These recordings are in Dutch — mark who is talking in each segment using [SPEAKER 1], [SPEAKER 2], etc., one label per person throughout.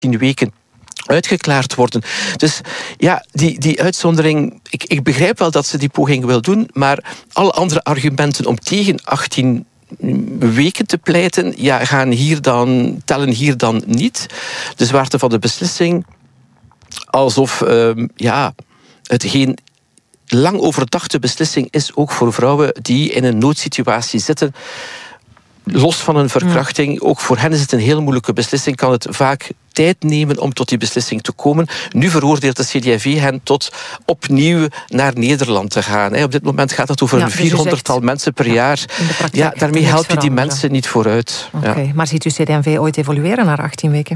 [SPEAKER 1] 10 weken uitgeklaard worden. Dus ja, die uitzondering, ik begrijp wel dat ze die poging wil doen, maar alle andere argumenten om tegen 18 weken te pleiten, ja, tellen hier dan niet. De zwaarte van de beslissing, alsof het geen lang overdachte beslissing is, ook voor vrouwen die in een noodsituatie zitten, los van een verkrachting. Ook voor hen is het een heel moeilijke beslissing. Kan het vaak tijd nemen om tot die beslissing te komen. Nu veroordeelt de CD&V hen tot opnieuw naar Nederland te gaan. Op dit moment gaat het over een 400-tal mensen per jaar. Ja, daarmee help je die mensen niet vooruit.
[SPEAKER 2] Okay, maar ziet u CD&V ooit evolueren naar 18 weken?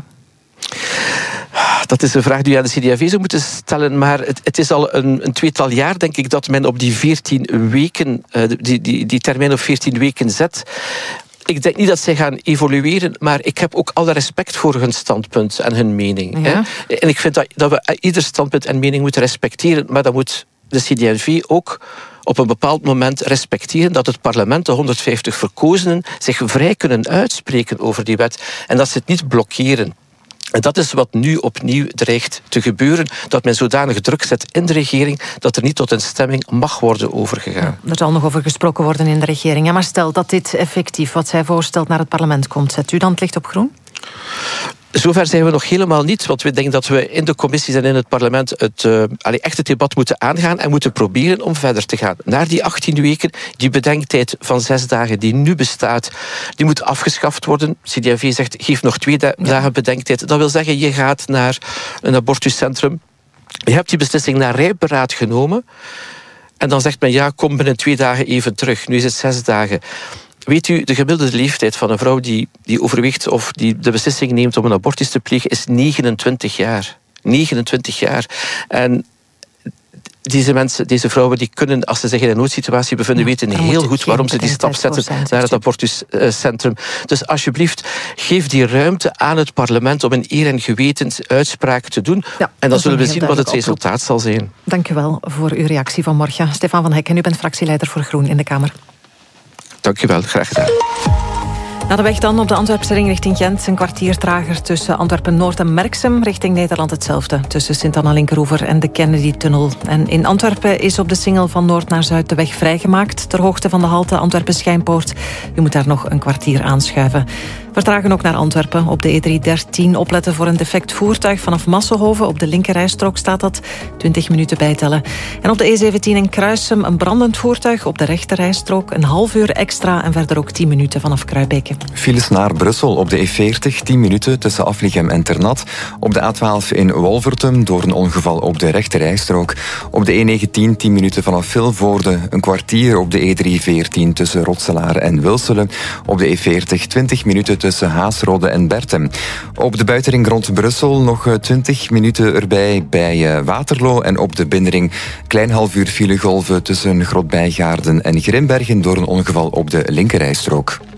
[SPEAKER 1] Dat is een vraag die je aan de CD&V zou moeten stellen, maar het is al een tweetal jaar, denk ik, dat men op die 14 weken, die termijn op 14 weken zet. Ik denk niet dat zij gaan evolueren, maar ik heb ook alle respect voor hun standpunt en hun mening. Ja. Hè? En ik vind dat we ieder standpunt en mening moeten respecteren, maar dan moet de CD&V ook op een bepaald moment respecteren dat het parlement, de 150 verkozenen, zich vrij kunnen uitspreken over die wet en dat ze het niet blokkeren. En dat is wat nu opnieuw dreigt te gebeuren, dat men zodanig druk zet in de regering dat er niet tot een stemming mag worden overgegaan.
[SPEAKER 2] Ja, er zal nog over gesproken worden in de regering. Ja, maar stel dat dit effectief, wat zij voorstelt, naar het parlement komt, zet u dan het licht op groen?
[SPEAKER 1] Zover zijn we nog helemaal niet, want we denken dat we in de commissies en in het parlement echt het debat moeten aangaan en moeten proberen om verder te gaan. Naar die 18 weken, die bedenktijd van 6 dagen die nu bestaat, die moet afgeschaft worden. CD&V zegt, geef nog 2 dagen bedenktijd. Dat wil zeggen, je gaat naar een abortuscentrum, je hebt die beslissing naar rijp beraad genomen en dan zegt men, ja, kom binnen 2 dagen even terug. Nu is het 6 dagen. Weet u, de gemiddelde leeftijd van een vrouw die overweegt of die de beslissing neemt om een abortus te plegen is 29 jaar. 29 jaar. En deze vrouwen die kunnen, als ze zich in een noodsituatie bevinden, weten heel goed waarom ze die stap zetten naar het abortuscentrum. Dus alsjeblieft, geef die ruimte aan het parlement om een eer en gewetens uitspraak te doen. Ja, en dan zullen we zien wat het resultaat zal zijn.
[SPEAKER 2] Dank u wel voor uw reactie vanmorgen. Stefan van Hekken, u bent fractieleider voor Groen in de Kamer.
[SPEAKER 1] Dank u wel, graag gedaan.
[SPEAKER 2] Na de weg dan op de Antwerpse ring richting Gent. Een kwartier trager tussen Antwerpen-Noord en Merksem. Richting Nederland hetzelfde. Tussen Sint-Anna-Linkeroever en de Kennedy-tunnel. En in Antwerpen is op de singel van Noord naar Zuid de weg vrijgemaakt. Ter hoogte van de halte Antwerpen-Schijnpoort. U moet daar nog een kwartier aanschuiven. Vertragen ook naar Antwerpen. Op de E313 opletten voor een defect voertuig vanaf Massenhoven. Op de linkerrijstrook staat dat. 20 minuten bijtellen. En op de E17 in Kruissem een brandend voertuig. Op de rechterrijstrook een half uur extra. En verder ook 10 minuten vanaf Kruibeke.
[SPEAKER 3] Files naar Brussel op de E40, 10 minuten tussen Aflichem en Ternat. Op de A12 in Wolvertum door een ongeval op de rechterrijstrook. Op de E19, 10 minuten vanaf Vilvoorde. Een kwartier op de E314 tussen Rotselaar en Wilselen. Op de E40, 20 minuten tussen Haasrode en Bertem. Op de buitenring rond Brussel nog 20 minuten erbij bij Waterloo. En op de binnenring klein half uur filegolven tussen Grotbijgaarden en Grimbergen door een ongeval op de linkerrijstrook.